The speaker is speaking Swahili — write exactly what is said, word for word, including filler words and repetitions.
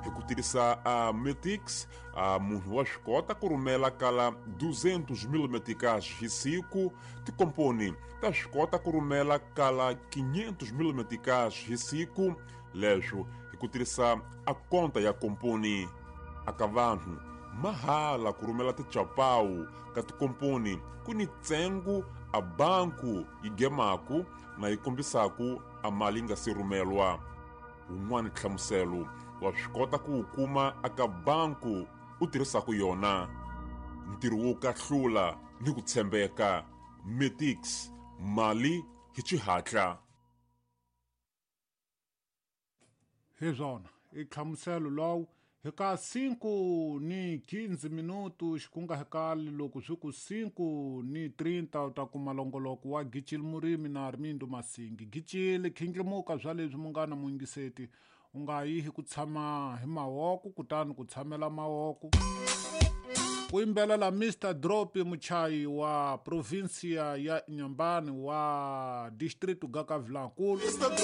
hi ku tirhisa a Metix, a munhu wa swi kota ku rhumela kala duzentos mil meticais hi siku. Tikomponi ta swi kota ku rhumela kala quinhentos mil meticais hi siku, leswo hi ku tirhisa a konta ya komponi. Aka vanhu mahala ku rhumela tichapawu ka tikomponi ku ni ntsengo a banku yi gemaku na yi kombisaku a mali yi nga si rhumelwa. Wun'wani nhlamuselo wa swi kota ku wu kuma aka banku u tirhisaku yona. Ntirho wo kahlula ni ku tshembeka. Metix, mali hi xihatla. Hi swona i nhlamuselo lowu hi ka cinco ni quinze minuto xikunga hekali loko swi ku cinco ni trinta u ta kuma longoloko wa Gicile Murimi na Armindo Masingi. Gicile khindlimuka bya leswi mu nga na muingiseti u nga yi hi ku tshama hi mavoko kutani ku tshamela mavoko ku yimbelela mister Dropi muchayi wa provincia ya Nyambani wa district Gaka Vilankulu.